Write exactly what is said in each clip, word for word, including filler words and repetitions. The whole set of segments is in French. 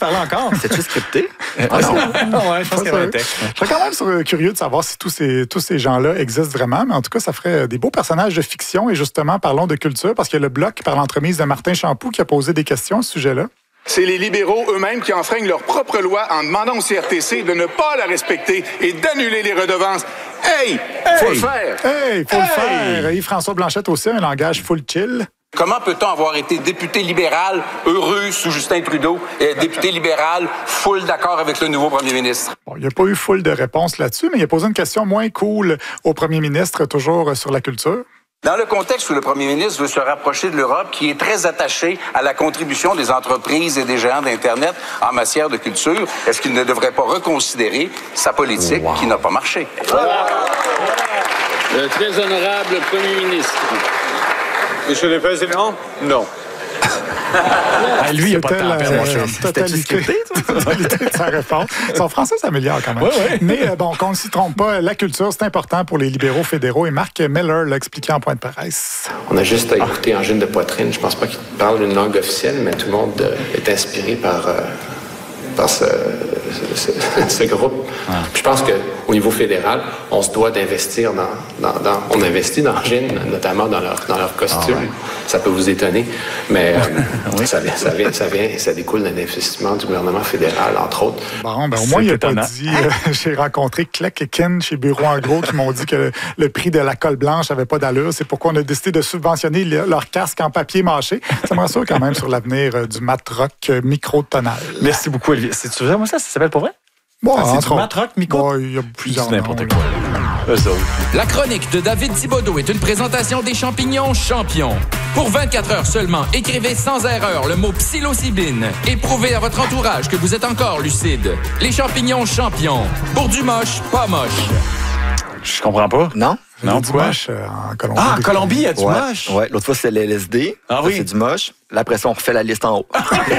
parlais encore. C'est-tu scripté? Ah non, ouais, je pense qu'il y avait un texte. Je serais quand même sur- curieux de savoir si tous ces, tous ces gens-là existent vraiment, mais en tout cas, ça ferait des beaux personnages de fiction. Et justement, parlons de culture, parce qu'il y a le Bloc, par l'entremise de Martin Champoux, qui a posé des questions à ce sujet-là. C'est les libéraux eux-mêmes qui enfreignent leur propre loi en demandant au C R T C de ne pas la respecter et d'annuler les redevances. Hey! Faut le faire! Hey, faut Hey! le faire! Yves-François Blanchette aussi a un langage full chill. Comment peut-on avoir été député libéral heureux sous Justin Trudeau et député libéral full d'accord avec le nouveau premier ministre? Bon, il n'y a pas eu full de réponses là-dessus, mais il a posé une question moins cool au premier ministre, toujours sur la culture. Dans le contexte où le premier ministre veut se rapprocher de l'Europe, qui est très attachée à la contribution des entreprises et des géants d'Internet en matière de culture, est-ce qu'il ne devrait pas reconsidérer sa politique wow. qui n'a pas marché? Le très honorable premier ministre. Monsieur le Président, non. Ah, lui, il n'a pas de temps à perdre, mon chum. Totalité, totalité de sa réponse. Son français s'améliore quand même. Ouais, ouais. Mais euh, bon, qu'on ne s'y trompe pas, la culture, c'est important pour les libéraux fédéraux. Et Marc Miller l'a expliqué en point de presse. On a juste à écouter Angine de Poitrine. Je pense pas qu'il parle une langue officielle, mais tout le monde euh, est inspiré par, euh, par ce, ce, ce, ce groupe. Ah. Je pense qu'au niveau fédéral, on se doit d'investir dans, dans, dans... On investit dans Angine, notamment dans leur, dans leur costume. Ah ouais. Ça peut vous étonner, mais euh, oui. ça, vient, ça, vient, ça, vient, ça découle d'un investissement du gouvernement fédéral, entre autres. Bon, ben au moins, il n'a pas dit... Euh, j'ai rencontré Kleck et Ken chez Bureau en gros qui m'ont dit que le, le prix de la colle blanche n'avait pas d'allure. C'est pourquoi on a décidé de subventionner le, leur casque en papier mâché. Ça me rassure quand même sur l'avenir euh, du mat rock euh, micro-tonal. Merci beaucoup, Olivier. C'est-tu vraiment ça? Ça s'appelle pour vrai? Bon, ah, c'est du autres. mat rock micro? Bon, il y a plusieurs noms. N'importe quoi. La chronique de David Thibodeau est une présentation des champignons champions. Pour vingt-quatre heures seulement, écrivez sans erreur le mot psilocybine et prouvez à votre entourage que vous êtes encore lucide. Les champignons champions. Pour du moche, pas moche. Je comprends pas. Non? Non, du moche euh, en Colombie. Ah, en Colombie, il y a du ouais, moche? Oui, l'autre fois, c'était l'L S D. Ah ça, oui? C'est du moche. Là, après ça, on refait la liste en haut.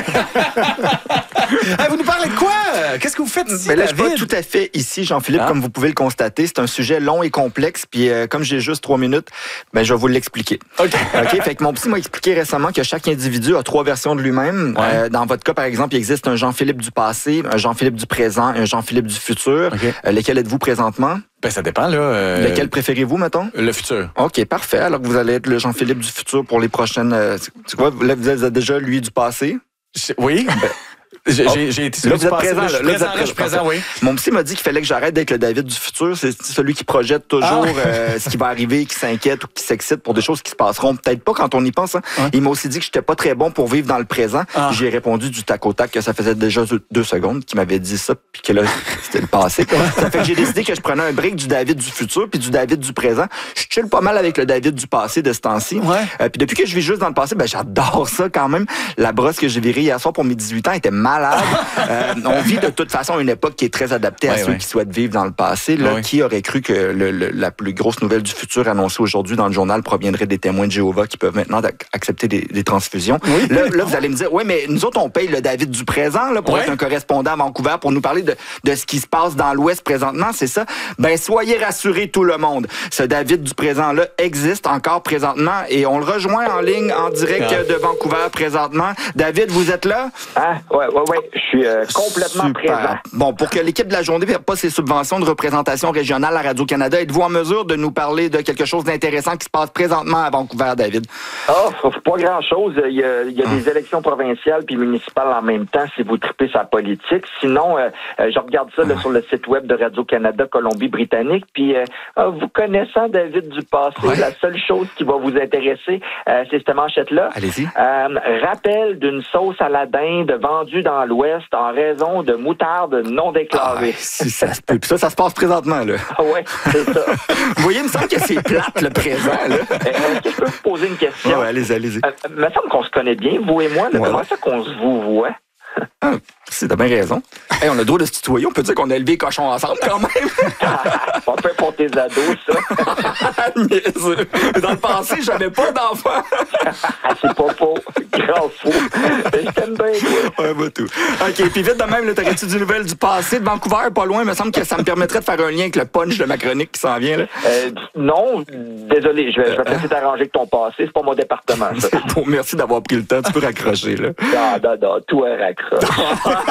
Hey, vous nous parlez de quoi? Qu'est-ce que vous faites ici, ben là, David? Je suis pas tout à fait ici, Jean-Philippe, ah. comme vous pouvez le constater. C'est un sujet long et complexe. Puis euh, comme j'ai juste trois minutes, ben, je vais vous l'expliquer. OK. OK. Fait que mon psy m'a expliqué récemment que chaque individu a trois versions de lui-même. Ouais. Euh, dans votre cas, par exemple, il existe un Jean-Philippe du passé, un Jean-Philippe du présent, un Jean-Philippe du futur. Okay. Euh, lesquels êtes-vous présentement? Ben, ça dépend, là. Euh... Lequel préférez-vous, mettons? Le futur. OK, parfait. Alors que vous allez être le Jean-Philippe du futur pour les prochaines... Euh, c'est quoi? Là, vous êtes déjà lui du passé? Oui. Ben... J'ai, j'ai, j'ai été là, vous êtes présent. Là, je suis présent, je suis présent, oui. Mon psy m'a dit qu'il fallait que j'arrête d'être le David du futur. C'est celui qui projette toujours ah. euh, ce qui va arriver, qui s'inquiète ou qui s'excite pour des choses qui se passeront peut-être pas quand on y pense. Hein. Hein? Il m'a aussi dit que j'étais pas très bon pour vivre dans le présent. Ah. J'ai répondu du tac au tac que ça faisait déjà deux secondes qu'il m'avait dit ça, puis que là, c'était le passé. Ça fait que j'ai décidé que je prenais un break du David du futur puis du David du présent. Je chill pas mal avec le David du passé de ce temps-ci. Ouais. Euh, puis depuis que je vis juste dans le passé, ben j'adore ça quand même. La brosse que j'ai virée hier soir pour mes dix-huit ans était malade. Euh, on vit de toute façon une époque qui est très adaptée à ouais, ceux ouais. qui souhaitent vivre dans le passé. Là, ouais. Qui aurait cru que le, le, la plus grosse nouvelle du futur annoncée aujourd'hui dans le journal proviendrait des témoins de Jéhovah qui peuvent maintenant accepter des, des transfusions? Oui, là, là, vous allez me dire, oui, mais nous autres, on paye le David du présent là, pour ouais. être un correspondant à Vancouver, pour nous parler de, de ce qui se passe dans l'Ouest présentement, c'est ça? Ben, soyez rassurés tout le monde. Ce David du présent-là existe encore présentement et on le rejoint en ligne, en direct ah. de Vancouver présentement. David, vous êtes là? Ah, ouais, ouais, ouais. Je suis euh, complètement Super. présent. Bon, pour que l'équipe de la journée n'ait pas ses subventions de représentation régionale à Radio-Canada, êtes-vous en mesure de nous parler de quelque chose d'intéressant qui se passe présentement à Vancouver, David? Ah, oh, pas grand-chose. Il y a, il y a hum. des élections provinciales puis municipales en même temps si vous tripez sa politique. Sinon, euh, je regarde ça là, hum. sur le site web de Radio-Canada Colombie-Britannique. Puis, euh, vous connaissant David du passé, ouais. la seule chose qui va vous intéresser, euh, c'est cette manchette-là. Allez-y. Euh, rappel d'une sauce à la dinde vendue dans l'Ouest en raison de moutarde non déclarée. Ah, si ça se peut. Puis ça, ça se passe présentement, là. Ah ouais, c'est ça. Vous voyez, il me semble que c'est plate, le présent, là. Est-ce que je peux vous poser une question? Ouais, allez-y, allez-y. Euh, il me semble qu'on se connaît bien, vous et moi. Là. Ouais. Comment ça qu'on se vous voit? Ah, c'est t'as bien raison. Hey, on a le droit de se tutoyer. On peut dire qu'on a élevé les cochons ensemble, quand même. Pas fait pour tes ados, ça. Dans le passé, j'avais pas d'enfants. C'est pas faux. Grand fou. Je t'aime bien, toi. Ouais, bah tout. OK, puis vite de même, t'aurais-tu des nouvelles du passé de Vancouver, pas loin? Il me semble que ça me permettrait de faire un lien avec le punch de ma chronique qui s'en vient, là. Euh, non, désolé. Je vais, je vais essayer d'arranger avec ton passé. C'est pas mon département, ça. Bon, merci d'avoir pris le temps. Tu peux raccrocher, là. Non, non, non. Toi, raccroche.